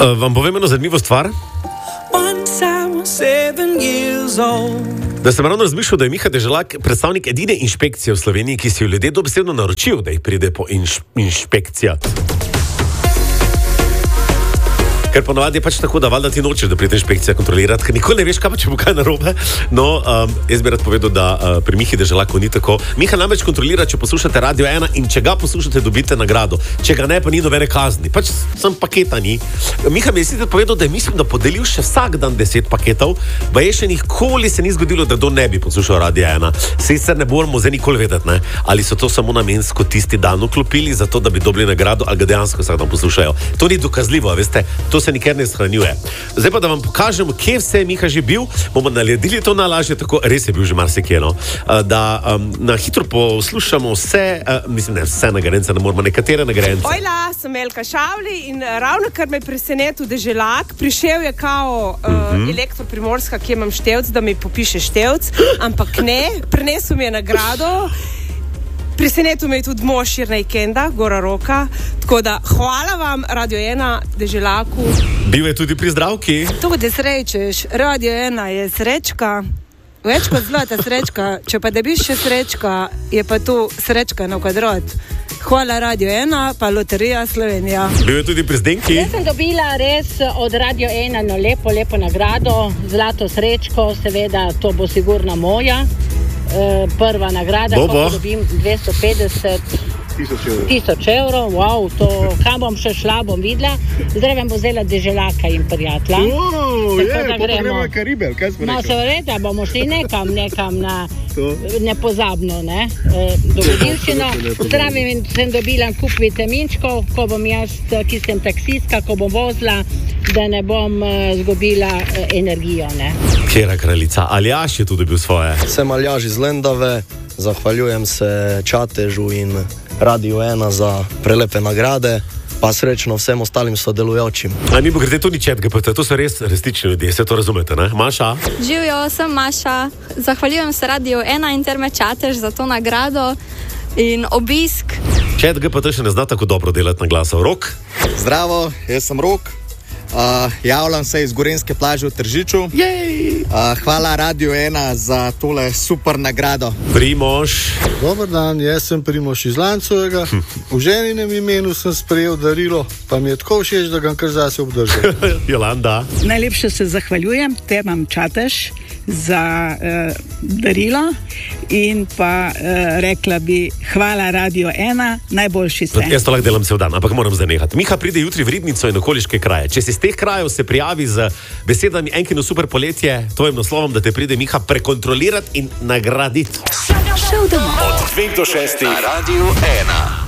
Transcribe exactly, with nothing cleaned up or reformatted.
Uh, vam povem eno zanimivo stvar. Da sem ravno razmišljal, da je Miha Deželak predstavnik edine inšpekcije v Sloveniji, ki si jo ljudje dobesedno naročijo, da jih pride po inš, inšpekcija. Ker ponovadi je pač tako, da valjda ti nočeš, da pride inšpekcija kontrolirati, ker nikoli ne veš, kaj pa če bo kaj narobe. No, um, jaz bi rad povedal, da uh, pri Mihi Deželaku ni tako. Miha namreč kontrolira, če poslušate Radio ena in če ga poslušate, dobite nagrado. Če ga ne, pa ni nobene kazni. Pač sem paketa ni. Miha mi je sicer povedal, da je mislim, da podelil še vsak dan deset paketov, pa je še nikoli se ni zgodilo, da kdo ne bi poslušal Radio ena. Sicer ne moramo zdaj nikoli vedeti, ne? Ali so to samo namensko tisti dan vklopili, zato da bi dobili nagrado, ali ga dejansko vsak dan poslušajo. To ni dokazljivo, veste. To se nikjer ne shranjuje. Zdaj pa, da vam pokažemo, kje vse je Miha že bil, bomo naredili to najlažje, tako res je bil že marsikje, no? Da um, na hitro poslušamo vse, uh, mislim, ne vse nagrajence, ne moramo, nekatere nagrajence. Ojla, sem Elka Šavli in ravno kar me presenetil Deželak, prišel je kao uh, uh-huh. elektroprimorska, kje imam števc, da mi popiše števc, ampak ne, prinesel mi je nagrado. Presenetil me je tudi mož Irnej Kenda, Gora Roka, tako da hvala vam, Radio ena, Deželaku. Bil je tudi pri zdravki. To, da srečeš, Radio ena je srečka, več kot zlata srečka, če pa da biš še srečka, je pa tu srečka na kvadrat. Hvala Radio ena, pa Loterija Slovenija. Bil je tudi pri Zdenki. Jaz sem dobila res od Radio ena no lepo, lepo nagrado, zlato srečko, seveda to bo sigurno moja. Prva nagrada, ko dobim dvesto petdeset tisoč evrov, wow, to, kam bom še šla, bom videla. Zdaj vam bo vzela Deželaka in prijatelja. Wow, je, pa gremo na Karibel, kaj smo rekli? No, seveda, bomo šli nekam, nekam na nepozabno, ne, dogodivščino. Zdravim in sem dobila kup vitaminčkov, ko bom jaz, ki sem taksistka, ko bom vozila, da ne bom uh, zgubila uh, energijo, ne. Kjera kraljica, Aljaš je tudi bil svoje. Sem Aljaš iz Lendave, zahvaljujem se Čatežu in Radio ena za prelepe nagrade, pa srečno vsem ostalim sodelujočim. A mi bo grede to ni chat G P T, to so res resnični ljudje, se to razumete, ne? Maša? Živjo, sem Maša, zahvaljujem se Radio ena in Terme Čatež za to nagrado in obisk. chat G P T še ne zna tako dobro delati na glasov. Rok? Zdravo, jaz sem Rok. Uh, javljam se iz Gorenjske plaže v Tržiču. Uh, hvala Radio ena za tole super nagrado. Primož. Dobar dan, jaz sem Primož iz Lancovega. V ženinem imenu sem sprejel darilo, pa mi je tako všeč, da ga kar zase obdržal. Jolanda. Najlepše se zahvaljujem Termam Čatež za uh, darilo in pa uh, rekla bi hvala Radio ena, najboljši ste. Jaz to lahko delam cel dan, ampak moram zanehati. Miha pride jutri v Ribnico in okoliške kraje. Če si z teh krajev se prijavi z besedami Enkino super poletje, tvojim naslovom, da te pride Miha prekontrolirati in nagraditi. Šel domov. Od dveh do šestih na Radio ena.